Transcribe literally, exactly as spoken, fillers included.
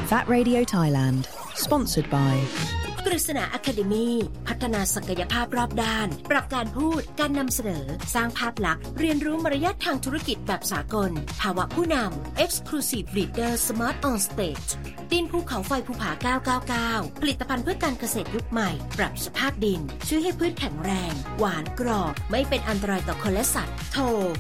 That Radio Thailand Sponsored by กฤษณา Academy พัฒนาศักยภาพรอบด้านปรับการพูดการนำเสนอสร้างภาพลักษณ์เรียนรู้มารยาททางธุรกิจแบบสากลภาวะผู้นำ Exclusive Leader Smart on Stage ดินภูเขาไฟภูผาเก้าเก้าเก้าผลิตภัณฑ์เพื่อการเกษตรยุคใหม่ปรับสภาพดินช่วยให้พืชแข็งแรงหวานกรอบไม่เป็นอันตรายต่อคนและสัตว์โทร